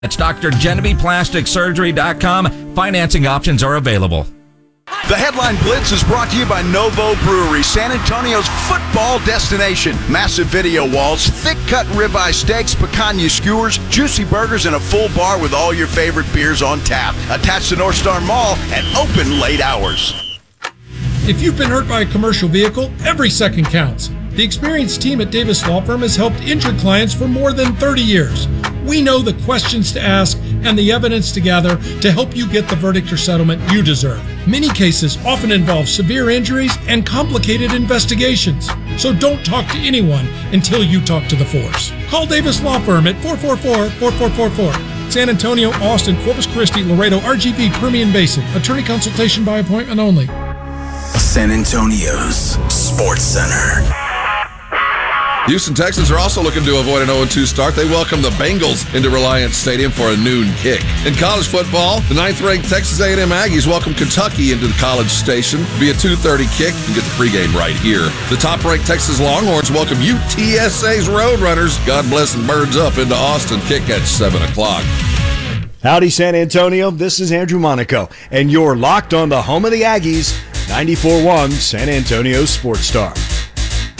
That's drgenevievePlasticSurgery.com. Financing options are available. The Headline Blitz is brought to you by Novo Brewery, San Antonio's football destination. Massive video walls, thick-cut ribeye steaks, picanha skewers, juicy burgers, and a full bar with all your favorite beers on tap. Attached to North Star Mall and open late hours. If you've been hurt by a commercial vehicle, every second counts. The experienced team at Davis Law Firm has helped injured clients for more than 30 years. We know the questions to ask and the evidence to gather to help you get the verdict or settlement you deserve. Many cases often involve severe injuries and complicated investigations. So don't talk to anyone until you talk to the force. Call Davis Law Firm at 444-4444. San Antonio, Austin, Corpus Christi, Laredo, RGV, Permian Basin. Attorney consultation by appointment only. San Antonio's Sports Center. Houston Texans are also looking to avoid an 0-2 start. They welcome the Bengals into Reliance Stadium for a noon kick. In college football, the 9th-ranked Texas A&M Aggies welcome Kentucky into the College Station via 2:30 kick. You get the pregame right here. The top-ranked Texas Longhorns welcome UTSA's Roadrunners, God bless and birds up, into Austin. Kick at 7 o'clock. Howdy, San Antonio. This is Andrew Monaco, and you're locked on the home of the Aggies, 94.1 San Antonio Sports Star.